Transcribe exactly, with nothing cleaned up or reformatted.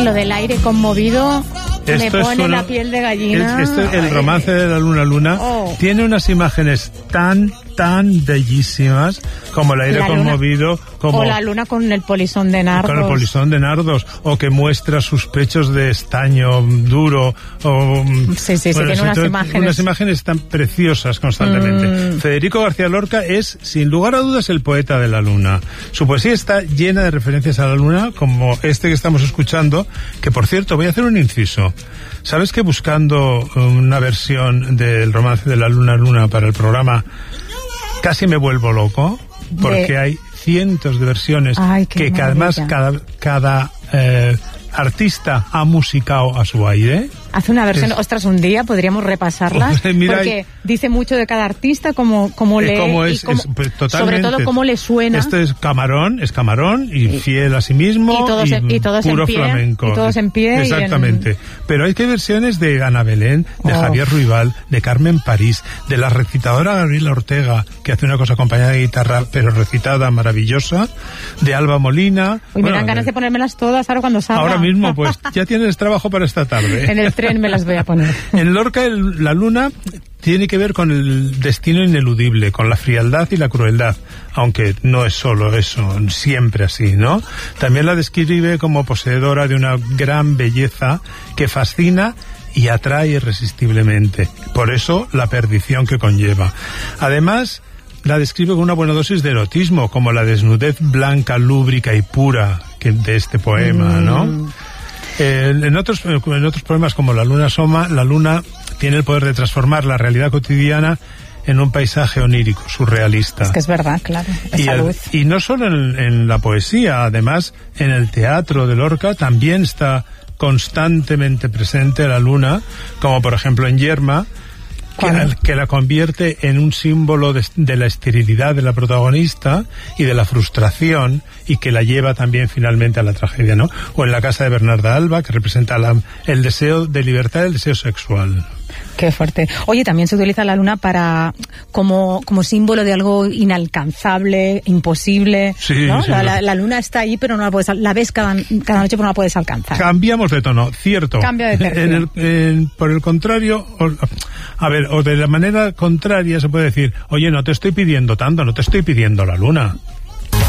Lo del aire conmovido esto me pone una, la piel de gallina. Es, esto, el romance de la luna luna oh. tiene unas imágenes tan, tan bellísimas como el aire la conmovido. Como, o la luna con el polizón de nardos. Con el polizón de nardos, o que muestra sus pechos de estaño duro. O, sí, sí, bueno, sí, tiene unas imágenes. Unas imágenes tan preciosas constantemente. Mm. Federico García Lorca es, sin lugar a dudas, el poeta de la luna. Su poesía está llena de referencias a la luna, como este que estamos escuchando, que por cierto, voy a hacer un inciso. ¿Sabes que buscando una versión del romance de la luna luna para el programa, casi me vuelvo loco? Porque de... hay cientos de versiones. Ay, que además cada, cada eh, artista ha musicado a su aire. Hace una versión, es... ostras, un día podríamos repasarla, Mira, porque hay... dice mucho de cada artista, cómo, cómo lee, cómo es, y cómo, es, pues, sobre todo cómo le suena. Este es Camarón, es Camarón, y, y fiel a sí mismo, y todos, y en, y todos puro en pie, flamenco. Y todos en pie. Exactamente. En... Pero hay que versiones de Ana Belén, de oh. Javier Ruibal, de Carmen París, de la recitadora Gabriela Ortega, que hace una cosa acompañada de guitarra, pero recitada maravillosa, de Alba Molina. Uy, bueno, me dan ganas de ponérmelas todas ahora cuando salga. Ahora mismo, pues, ya tienes trabajo para esta tarde. En el tren me las voy a poner. En Lorca, el, la luna tiene que ver con el destino ineludible, con la frialdad y la crueldad, aunque no es solo eso, siempre así, ¿no? También la describe como poseedora de una gran belleza que fascina y atrae irresistiblemente. Por eso, la perdición que conlleva. Además, la describe con una buena dosis de erotismo, como la desnudez blanca, lúbrica y pura que, de este poema, mm. ¿no? Eh, en otros en otros poemas como La luna asoma, la luna tiene el poder de transformar la realidad cotidiana en un paisaje onírico, surrealista. Es que es verdad, claro. Y, el, y no solo en, en la poesía, además en el teatro de Lorca también está constantemente presente la luna, como por ejemplo en Yerma, que, que la convierte en un símbolo de, de la esterilidad de la protagonista y de la frustración, y que la lleva también finalmente a la tragedia, ¿no? O en La casa de Bernarda Alba, que representa la, el deseo de libertad, el deseo sexual. Qué fuerte. Oye, también se utiliza la luna para como, como símbolo de algo inalcanzable, imposible, sí, ¿no? Sí, la, la, la luna está ahí, pero no la puedes, la ves cada, cada noche, pero no la puedes alcanzar. Cambiamos de tono, cierto. Cambio de tercio. En el, en, por el contrario, o, a ver, o de la manera contraria se puede decir, oye, no te estoy pidiendo tanto, no te estoy pidiendo la luna.